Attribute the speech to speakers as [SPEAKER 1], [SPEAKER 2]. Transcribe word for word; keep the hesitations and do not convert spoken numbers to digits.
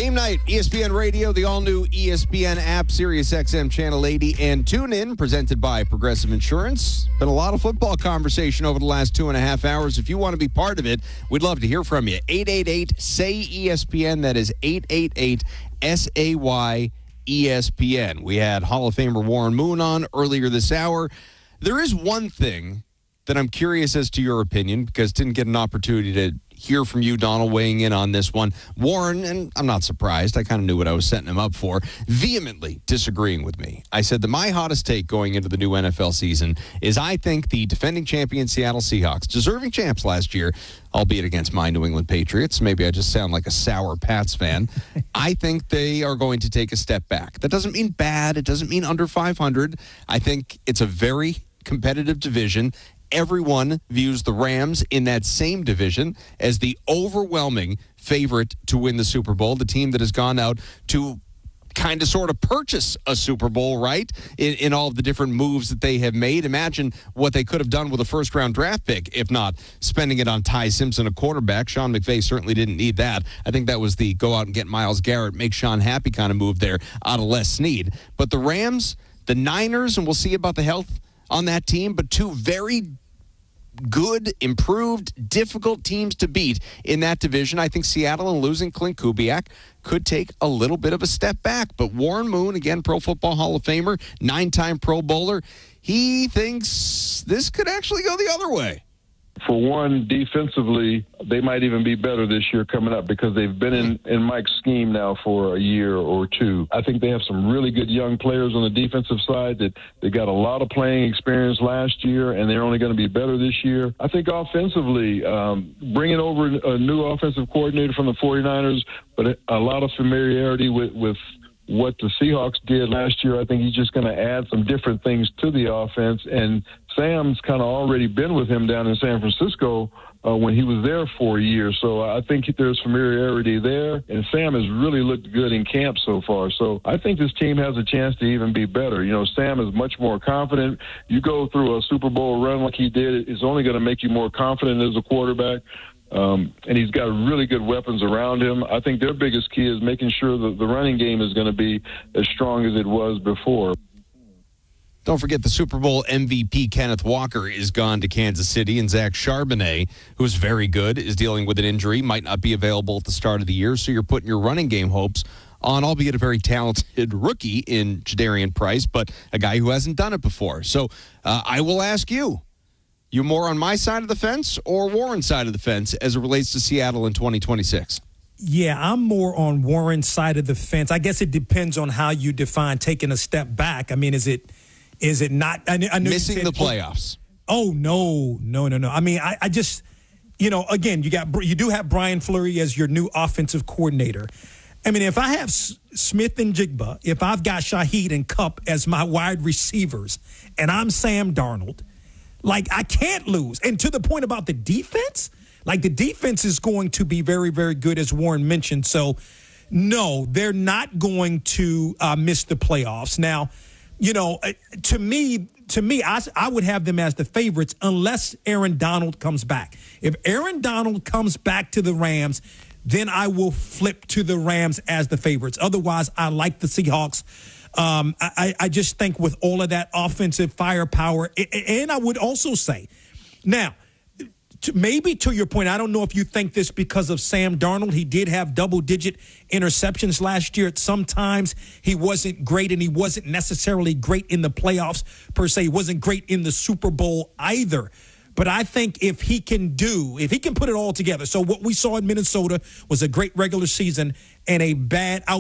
[SPEAKER 1] Game night, E S P N Radio, the all-new E S P N app, Sirius X M Channel eighty, and TuneIn, presented by Progressive Insurance. Been a lot of football conversation over the last two and a half hours. If you want to be part of it, we'd love to hear from you. eight eight eight, S A Y, E S P N. That is eight eight eight, S A Y, E S P N. We had Hall of Famer Warren Moon on earlier this hour. There is one thing that I'm curious as to your opinion, because didn't get an opportunity to hear from you, Donald, weighing in on this one. Warren, and I'm not surprised, I kind of knew what I was setting him up for, vehemently disagreeing with me. I said that my hottest take going into the new N F L season is I think the defending champion Seattle Seahawks, deserving champs last year, albeit against my New England Patriots, maybe I just sound like a sour Pats fan, I think they are going to take a step back. That doesn't mean bad. It doesn't mean under five hundred. I think it's a very competitive division. Everyone views the Rams in that same division as the overwhelming favorite to win the Super Bowl, the team that has gone out to kind of sort of purchase a Super Bowl, right, in, in all of the different moves that they have made. Imagine what they could have done with a first-round draft pick, if not spending it on Ty Simpson, a quarterback. Sean McVay certainly didn't need that. I think that was the go out and get Myles Garrett, make Sean happy kind of move there out of Les Snead. But the Rams, the Niners, and we'll see about the health on that team, but two very good, improved, difficult teams to beat in that division. I think Seattle and losing Clint Kubiak could take a little bit of a step back. But Warren Moon, again, Pro Football Hall of Famer, nine-time Pro Bowler, he thinks this could actually go the other way.
[SPEAKER 2] For one, defensively, they might even be better this year coming up because they've been in, in Mike's scheme now for a year or two. I think they have some really good young players on the defensive side that they got a lot of playing experience last year, and they're only going to be better this year. I think offensively, um, bringing over a new offensive coordinator from the 49ers, but a lot of familiarity with, with what the Seahawks did last year. I think he's just going to add some different things to the offense, and Sam's kind of already been with him down in San Francisco uh, when he was there for a year. So I think there's familiarity there, and Sam has really looked good in camp so far. So I think this team has a chance to even be better. You know, Sam is much more confident. You go through a Super Bowl run like he did, it's only going to make you more confident as a quarterback. Um, and he's got really good weapons around him. I think their biggest key is making sure that the running game is going to be as strong as it was before.
[SPEAKER 1] Don't forget the Super Bowl M V P Kenneth Walker is gone to Kansas City, and Zach Charbonnet, who's very good, is dealing with an injury, might not be available at the start of the year, so you're putting your running game hopes on, albeit a very talented rookie in Jadarian Price, but a guy who hasn't done it before. So uh, I will ask you, you more on my side of the fence or Warren's side of the fence as it relates to Seattle in twenty twenty-six?
[SPEAKER 3] Yeah, I'm more on Warren's side of the fence. I guess it depends on how you define taking a step back. I mean, is it is it not? I, I
[SPEAKER 1] Missing said, the playoffs.
[SPEAKER 3] Oh, no, no, no, no. I mean, I, I just, you know, again, you got you do have Brian Fleury as your new offensive coordinator. I mean, if I have S- Smith and Jigba, if I've got Shaheed and Kupp as my wide receivers, and I'm Sam Darnold, like, I can't lose. And to the point about the defense, like, the defense is going to be very, very good, as Warren mentioned. So, no, they're not going to uh, miss the playoffs. Now, you know, to me, to me, I, I would have them as the favorites unless Aaron Donald comes back. If Aaron Donald comes back to the Rams, then I will flip to the Rams as the favorites. Otherwise, I like the Seahawks. Um, I, I just think with all of that offensive firepower, and I would also say, now, to, maybe to your point, I don't know if you think this because of Sam Darnold. He did have double-digit interceptions last year. At sometimes he wasn't great, and he wasn't necessarily great in the playoffs per se. He wasn't great in the Super Bowl either. But I think if he can do, if he can put it all together. So what we saw in Minnesota was a great regular season and a bad out.